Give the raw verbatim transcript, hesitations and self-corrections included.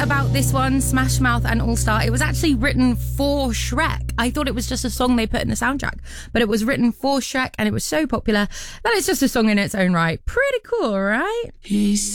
about this one, Smash Mouth and All Star. It was actually written for Shrek. I thought it was just a song they put in the soundtrack, but it was written for Shrek and it was so popular that it's just a song in its own right. Pretty cool, right? He's